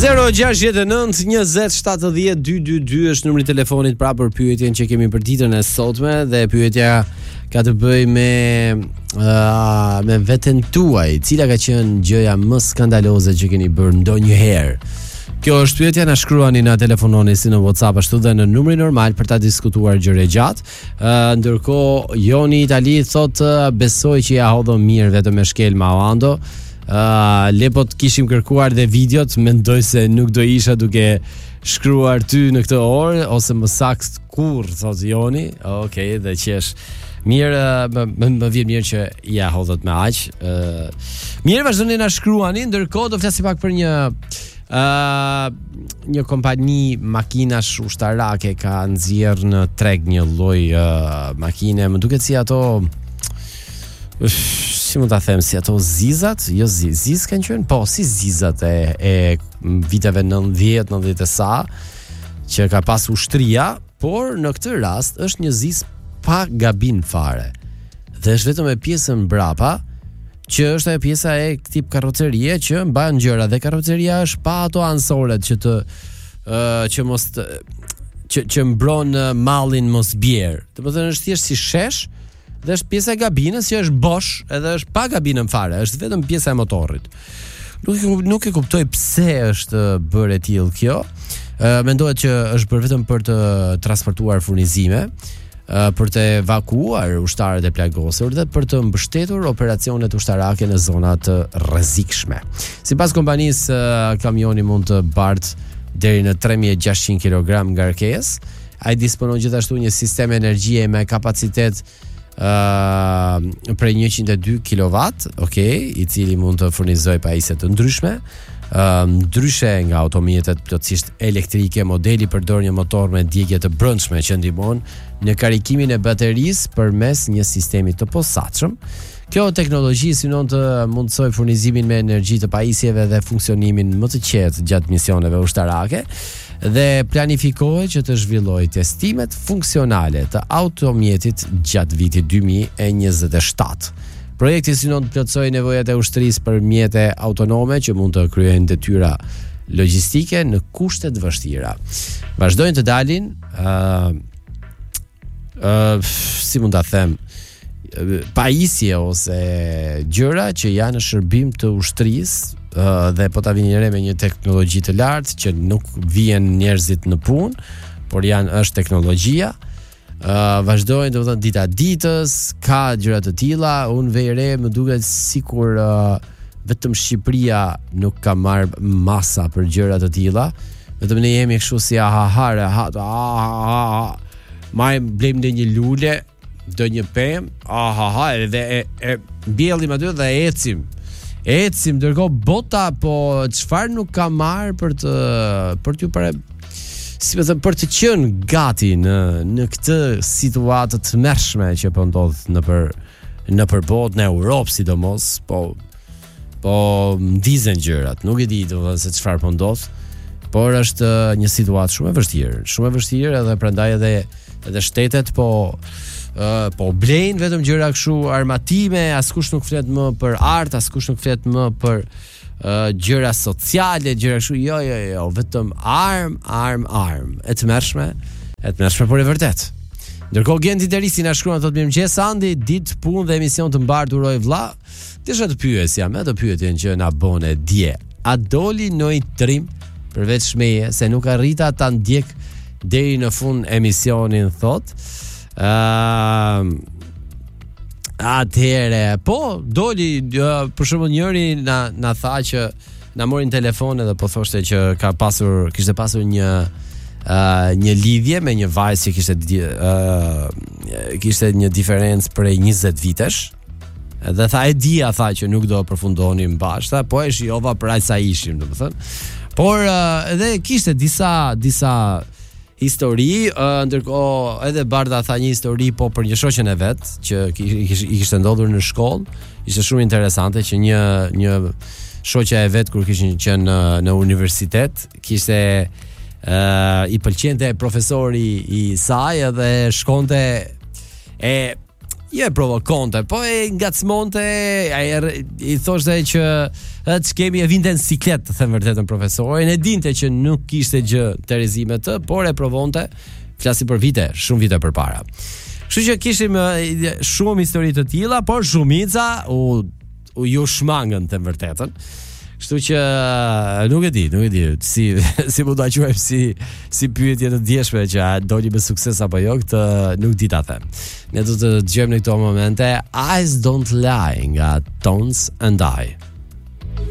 069 është numri i telefonit pra për pyetjen që kemi për ditën e sotme dhe pyetja ka të bëjë me veten tuaj, cila ka qenë gjëja më skandaloze që keni bërë ndonjëherë. Kjo është pyetja, na shkruani, na telefononi si në WhatsApp ashtu dhe në numrin normal për ta diskutuar gjëre gjatë. Ndërkohë Joni Itali thotë besoj që ja hodhëm mirë vetëm me shkel Mawando. Lepot kishim kërkuar dhe videot, mendoj se nuk do isha duke shkruar ty në këtë orë ose më saktë kur, thot Joni. Okej, dhe qesh. Mirë, më vjen mirë që ja hodhët me aq. Mirë, vazhdoni na shkruani, ndërkohë do flasim pak për një kompani makinash ushtarake ka nxjerr në treg një lloj makine, më duket si ato, si mund ta them, si ato zizat, jo ziz kanë qenë, po si zizat e viteve 90 e sa, që ka pas ushtria, por në këtë rast është një ziz pa gabim fare. Dhe është vetëm e pjesën mbrapa, që është ajo pjesa e tip karrocerie që mban gjëra, dhe karroceria është pa ato ansoret që mos që mbron mallin mos bjerë. Domethënë është thjesht si shesh, dhe është pjesa e gabinës që është bosh, edhe është pa gabinën fare, është vetëm pjesa e motorit. Nuk e kuptoj pse është bërë e tillë kjo. Mendohet që është bërë vetëm për të transportuar furnizime, për të evakuuar ushtarët e plagosur dhe për të mbështetur operacionet ushtarake në zona të rrezikshme. Sipas kompanisë, kamioni mund të bartë deri në 3600 kg ngarkesë. Ai disponon gjithashtu një sistem energjie me kapacitet prej 102 kW, i cili mund të furnizojë pajisje të ndryshme. Ndryshe nga automjetet plotësisht elektrike, modeli përdor një motor me djegje të brendshme që ndihmon në karikimin e baterisë përmes një sistemi të posaçëm. Kjo teknologji synon të mundsoj furnizimin me energji të pajisjeve dhe funksionimin më të qetë gjatë misioneve ushtarake, dhe planifikohet që të zhvillojë testimet funksionale të automjetit gjatë vitit 2027. Projekti synon të plotësojë nevojat e ushtrisë për mjete autonome që mund të kryejnë detyra logjistike në kushte të vështira. Vazhdojnë të dalin si mund ta them, pajisje ose gjëra që janë në shërbim të ushtrisë, dhe po ta vini re me një teknologji të lartë që nuk vjen njerëzit në punë, por është teknologjia. Vazhdojnë, do të thënë, dita ditës ka gjëra të tilla. Unë vej re, më duket sikur vetëm Shqipëria nuk ka marrë masa për gjëra të tilla. Vetëm ne jemi kështu si blejmë në një lule, do një pemë, edhe e mbjellim aty dhe ecim, ndërkohë bota, po çfarë nuk ka marrë për t'ju për të qenë gati në këtë situatë të tmerrshme që po ndodh nëpër botë, në Europë sidomos, po ndizen gjërat. Nuk e di domethënë se çfarë po ndodh, por është një situatë shumë e vështirë, edhe prandaj edhe shtetet po blejnë vetëm gjëra kështu armatime, askush nuk flet më për art, askush nuk flet më për gjëra sociale, gjëra kështu, jo, vetëm arm, e tmerrshme, por e vërtet. Ndërkohë Gendi Derisi na shkruan, thotë mirëmëngjes Andi, ditë punë dhe emision të mbar uroj vlla. Desha të pyesja me atë pyetjen që na bëne dje. A doli noi trim përveç shmeje se nuk arrita ta ndjek deri në fund emisionin, thotë. Atëhere, po doli, për shembull njëri na tha që na morin telefon edhe po thoshte që kishte pasur një lidhje me një vajzë që kishte një diferencë prej 20 vitesh. Dhe tha që nuk do përfundonim bashkë, po e shijova për aq sa ishim, domethënë. Por edhe kishte disa histori, ndërkohë edhe Barda tha një histori po për një shoqen e vet që i kishte ndodhur në shkollë. Ishte shumë interesante që një shoqja e vet kur kishin qenë në universitet, kishte i pëlqente profesori i saj edhe shkonte Jo e provokonte, po e ngacmonte, i thoshte që ç'kemi e vinte në siklet, të them vërtetën profesorin, e dinte që nuk kishte gjë të rrezime të, por e provonte, flasi për vite, shumë vite përpara. Kështu që kishim shumë histori të tilla, por shumica u ju shmangën, të them vërtetën. Kështu që nuk e di si mund ta quajmë si pyetje të ndjeshme që a doli me sukses apo jo, këtë nuk di ta them. Ne do të dëgjojmë në këto momente Eyes Don't Lie nga Tones and I.